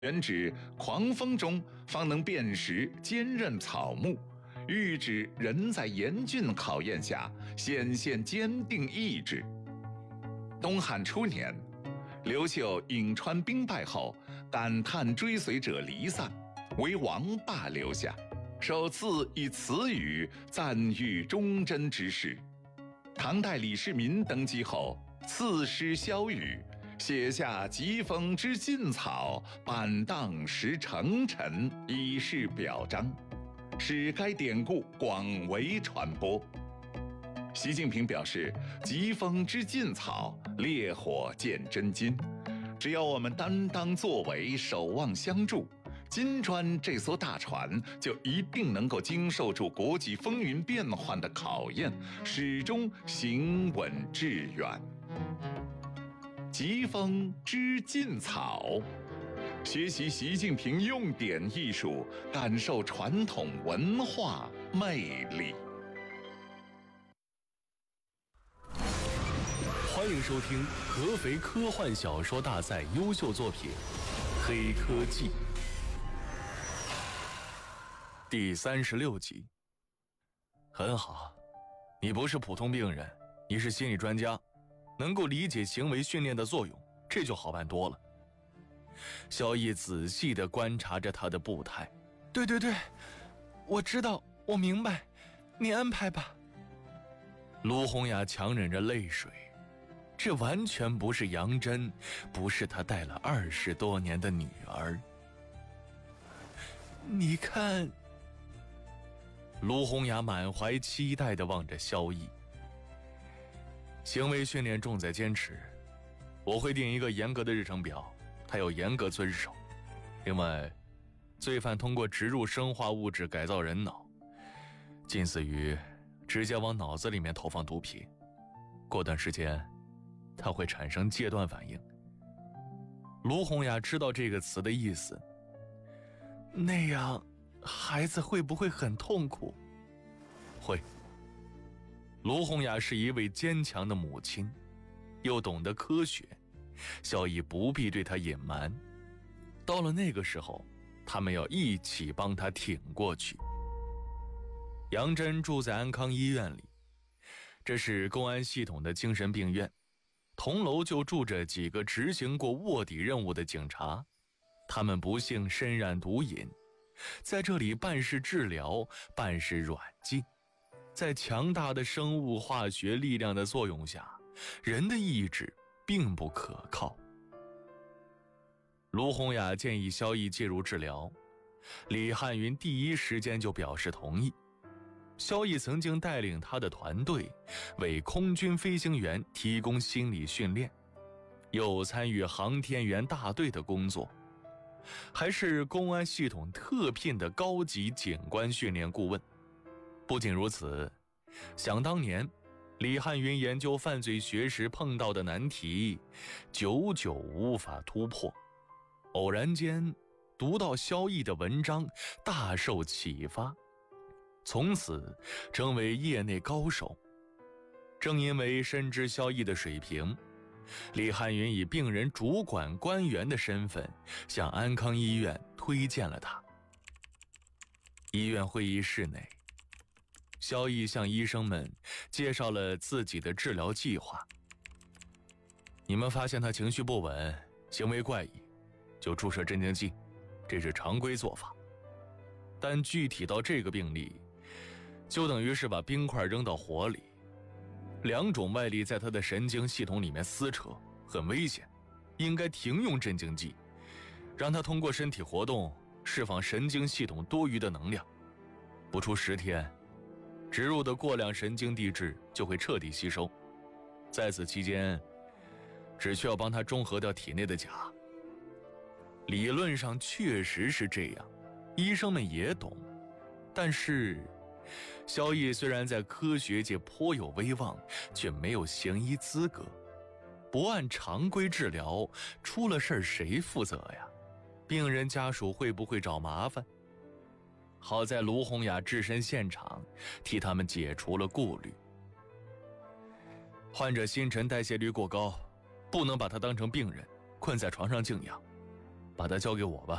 原指狂风中方能辨识坚韧草木，喻指人在严峻考验下显现坚定意志。东汉初年，刘秀颍川兵败后，感叹追随者离散，唯王霸留下，首次以此语赞誉忠贞之士。唐代李世民登基后，赐诗萧瑀，写下疾风知劲草，板荡识成尘，以示表彰，使该典故广为传播。习近平表示，疾风知劲草，烈火见真金。只要我们担当作为，守望相助，金砖这艘大船就一定能够经受住国际风云变幻的考验，始终行稳致远。疾风知劲草，学习习近平用典艺术，感受传统文化魅力。 欢迎收听合肥科幻小说大赛优秀作品《黑科技》第36集。很好，你不是普通病人，你是心理专家，能够理解行为训练的作用，这就好办多了。萧逸仔细地观察着他的步态。 对，我知道，我明白，你安排吧。 卢洪雅强忍着泪水，这完全不是杨真，不是他带了20多年的女儿。 你看， 卢洪雅满怀期待地望着萧逸。行为训练重在坚持，我会定一个严格的日程表，他要严格遵守。另外，罪犯通过植入生化物质改造人脑，近似于直接往脑子里面投放毒品，过段时间他会产生戒断反应。卢洪雅知道这个词的意思。 那样孩子会不会很痛苦？ 会。卢洪雅是一位坚强的母亲，又懂得科学，萧逸不必对她隐瞒。到了那个时候，他们要一起帮她挺过去。杨真住在安康医院里，这是公安系统的精神病院，同楼就住着几个执行过卧底任务的警察，他们不幸身染毒瘾，在这里半是治疗，半是软禁。在强大的生物化学力量的作用下，人的意志并不可靠。卢洪雅建议萧逸介入治疗，李汉云第一时间就表示同意。萧逸曾经带领他的团队为空军飞行员提供心理训练，又参与航天员大队的工作，还是公安系统特聘的高级警官训练顾问。不仅如此，想当年李汉云研究犯罪学时碰到的难题，久久无法突破。偶然间读到萧逸的文章，大受启发，从此成为业内高手。正因为深知萧逸的水平，李汉云以病人主管官员的身份向安康医院推荐了他。医院会议室内，萧逸向医生们介绍了自己的治疗计划。你们发现他情绪不稳，行为怪异，就注射镇静剂，这是常规做法。但具体到这个病例，就等于是把冰块扔到火里，两种外力在他的神经系统里面撕扯，很危险，应该停用镇静剂，让他通过身体活动释放神经系统多余的能量。不出10天，植入的过量神经递质就会彻底吸收，在此期间只需要帮他中和掉体内的钾。理论上确实是这样，医生们也懂，但是萧逸虽然在科学界颇有威望，却没有行医资格，不按常规治疗，出了事儿谁负责呀？病人家属会不会找麻烦？好在卢洪雅置身现场，替他们解除了顾虑。患者新陈代谢率过高，不能把他当成病人，困在床上静养， 把它交给我吧。